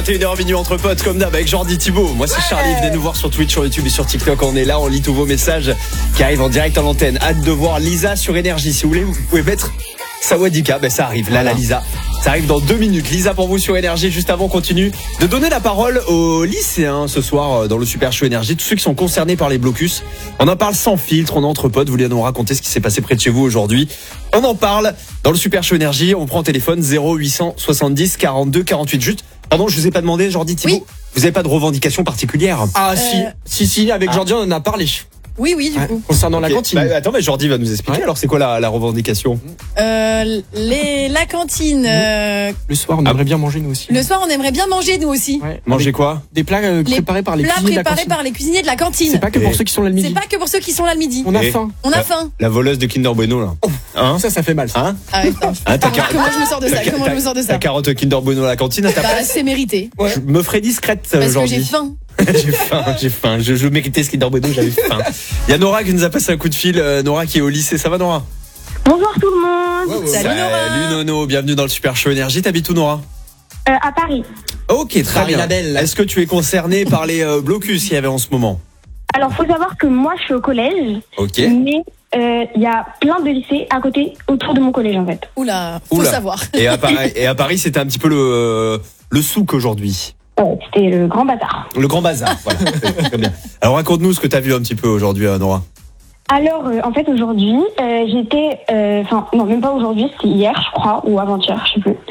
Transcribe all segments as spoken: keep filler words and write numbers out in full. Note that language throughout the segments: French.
vingt et une heures minuit entre potes comme d'hab avec Jordi Thibaut. Moi c'est Charlie, venez nous voir sur Twitch, sur YouTube et sur TikTok. On est là, on lit tous vos messages qui arrivent en direct à l'antenne. Hâte de voir Lisa sur Énergie. Si vous voulez, vous pouvez mettre Sawadika, ben ça arrive, là la Lisa. Ça arrive dans deux minutes. Lisa pour vous sur Énergie. Juste avant, on continue de donner la parole aux lycéens ce soir dans le Super Show Énergie. Tous ceux qui sont concernés par les blocus. On en parle sans filtre, on est entre potes. Vous voulez nous raconter ce qui s'est passé près de chez vous aujourd'hui? On en parle dans le Super Show Énergie. On prend le téléphone zéro huit cent soixante-dix quarante-deux quarante-huit. Juste, pardon, je vous ai pas demandé, Jordi Thibaut. Oui. Vous avez pas de revendication particulière? Ah euh... si, si, si, avec ah. Jordi on en a parlé. Oui, oui, du ouais, coup. Concernant okay. la cantine. Bah, attends, mais Jordi va nous expliquer. Ouais. Alors, c'est quoi la, la revendication? euh, les, La cantine. Euh... Le soir, on aimerait bien manger, nous aussi. Le soir, on aimerait bien manger, nous aussi. Ouais. Manger quoi? Des plats euh, préparés par les plats cuisiniers de la préparés cantine. par les cuisiniers de la cantine. C'est pas que pour Et... ceux qui sont là le midi. C'est pas que pour ceux qui sont là le midi. On a Et... faim. On a la, faim. La voleuse de Kinder Bueno, là. Oh, hein ça, ça fait mal. Hein ah ouais, hein, comment, car... comment je me sors de ça Comment je me sors de ça La carotte Kinder Bueno à la cantine, t'as bah, pas... c'est mérité. Ouais. Je me ferai discrète, Parce Jordi. que j'ai faim. j'ai faim, j'ai faim. Je, je méritais ce Kinder Bueno, j'avais faim. Il y a Nora qui nous a passé un coup de fil. Euh, Nora qui est au lycée. Ça va, Nora? Bonjour tout le monde. Ouais, ouais. Salut, Nora. Salut Nono, bienvenue dans le Super Show Énergie. T'habites où, Nora? euh, À Paris. Ok, très Paris bien. La belle. Est-ce que tu es concernée par les euh, blocus qu'il y avait en ce moment? Alors, faut savoir que moi, je suis au collège. Ok. Mais il euh, y a plein de lycées à côté, autour de mon collège, en fait. Oula, faut Oula. savoir. Et à Paris, et à Paris, c'était un petit peu le le souk aujourd'hui. Ouais, c'était le grand bazar. Le grand bazar. Voilà. Très bien. Alors raconte-nous ce que tu as vu un petit peu aujourd'hui, Nora. Alors, euh, en fait, aujourd'hui, euh, j'étais... Enfin, euh, non, même pas aujourd'hui, c'était hier, je crois, ou avant-hier, je sais plus.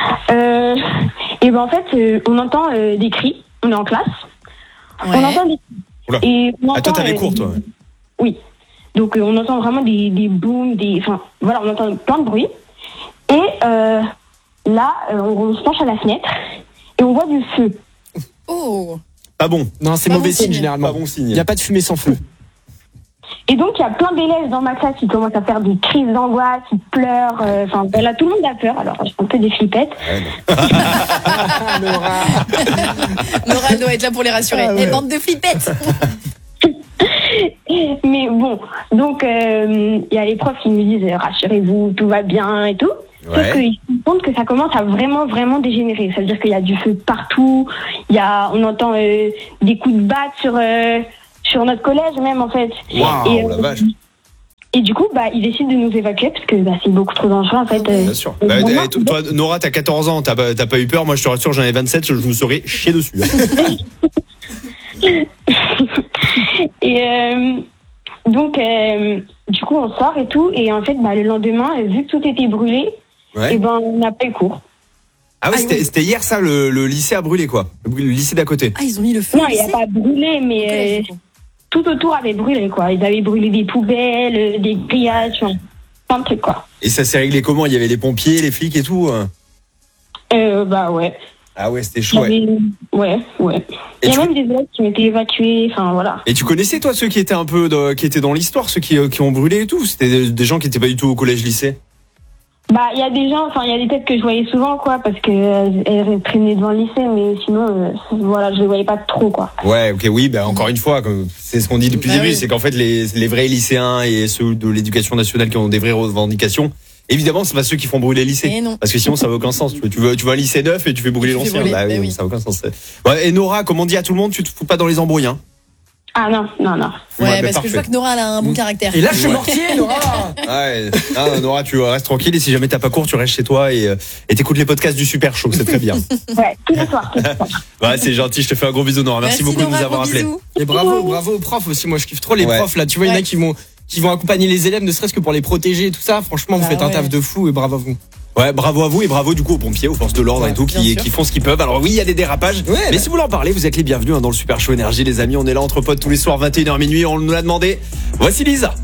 Euh, et ben en fait, euh, on entend euh, des cris, on est en classe. Ouais. On entend des Oula. Et on entend, ah, toi, t'avais euh, cours, toi. Oui. Donc, euh, on entend vraiment des, des booms, des... Enfin, voilà, on entend plein de bruit. Et euh, là, euh, on, on se penche à la fenêtre et on voit du feu. Oh. Pas bon. Non, c'est pas mauvais bon signe, signe. généralement. Pas bon signe. Il n'y a pas de fumée sans feu. Et donc, il y a plein d'élèves dans ma classe qui commencent à faire des crises d'angoisse, qui pleurent. Enfin, euh, voilà, tout le monde a peur. Alors, j'ai un peu des flippettes. Ouais, Nora. Nora, elle doit être là pour les rassurer. Ah ouais. Les bandes de flippettes. Mais bon, donc, il euh, y a les profs qui me disent « Rassurez-vous, tout va bien et tout ». Ouais. Sauf qu'ils se rendent compte que ça commence à vraiment, vraiment dégénérer. Ça veut dire qu'il y a du feu partout. Il y a, on entend euh, des coups de batte sur... Euh, sur notre collège même en fait. Waouh, et, euh, la vache. Et du coup, bah, ils décident de nous évacuer parce que bah, c'est beaucoup trop dangereux en fait. Bien euh, sûr. euh, Bah, vraiment, toi, toi, Nora, t'as quatorze ans, t'as pas, t'as pas eu peur. Moi, je te rassure, j'en ai vingt-sept, je me serais chié dessus. et euh, donc, euh, du coup, on sort et tout. Et en fait, bah, le lendemain, vu que tout était brûlé, Ouais. et ben, on n'a pas eu cours. Ah ouais, Ah, c'était, oui. c'était hier ça, le, le lycée a brûlé quoi. Le, le lycée d'à côté. Ah, ils ont mis le feu. Non, au il n'a lycée pas brûlé, mais collège, euh, du coup. tout autour avait brûlé quoi. Ils avaient brûlé des poubelles, euh, des grillages, enfin, plein de trucs quoi. Et ça s'est réglé comment? Il y avait les pompiers, les flics et tout. hein Euh, bah ouais. Ah ouais, c'était Il y chaud. Ouais. avait- Ouais, ouais. Et Il y a tu- même des élèves qui m'étaient évacués, enfin voilà. Et tu connaissais toi ceux qui étaient un peu, de, qui étaient dans l'histoire, ceux qui, euh, qui ont brûlé et tout? C'était des, des gens qui étaient pas du tout au collège-lycée. Bah, il y a des gens, enfin, il y a des têtes que je voyais souvent, quoi, parce que euh, elles traînaient devant le lycée, mais sinon, euh, voilà, je les voyais pas trop, quoi. Ouais, ok, oui, bah encore une fois, comme c'est ce qu'on dit depuis Bah le début, oui. c'est qu'en fait les, les vrais lycéens et ceux de l'éducation nationale qui ont des vraies revendications, évidemment, c'est pas ceux qui font brûler le lycée. Mais non. Parce que sinon, ça n'a aucun sens. Tu veux, tu veux, tu veux un lycée neuf et tu fais brûler Tu fais l'ancien. brûler, Bah bah oui, oui. ça n'a aucun sens. Ouais, et Nora, comme on dit à tout le monde, tu te fous pas dans les embrouilles, hein. Ah non, non, non. Ouais, Ouais, bah, parce que parfait. je vois que Nora elle a un bon caractère. Et lâche le Ouais. mortier, Nora. Ouais. Ah, Nora, tu restes tranquille et si jamais t'as pas cours, tu restes chez toi et, euh, et t'écoutes les podcasts du Super Show, c'est très bien. Ouais, tous les soirs, tous les soirs. Ouais, c'est gentil, je te fais un gros bisou, Nora. Merci, beaucoup Nora, de nous avoir gros appelés. bisous. Et bravo, bravo aux profs aussi. Moi, je kiffe trop les Ouais. profs là. Tu vois, il y en a Ouais. qui vont, qui vont accompagner les élèves, ne serait-ce que pour les protéger et tout ça. Franchement, vous Ah faites un ouais. taf de fou et bravo à vous. Ouais, bravo à vous et bravo du coup aux pompiers, aux forces de l'ordre Ouais, et tout bien qui, sûr. qui font ce qu'ils peuvent. Alors oui, il y a des dérapages, Ouais, mais bah. si vous voulez en parler, vous êtes les bienvenus hein, dans le Super Show Énergie, les amis. On est là entre potes tous les soirs, vingt et une heures minuit. On nous l'a demandé. Voici Lisa.